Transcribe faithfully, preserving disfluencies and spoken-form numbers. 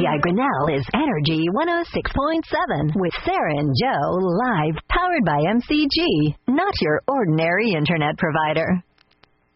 I. Grinnell is Energy one oh six point seven with Sarah and Joe live, powered by M C G, not your ordinary internet provider.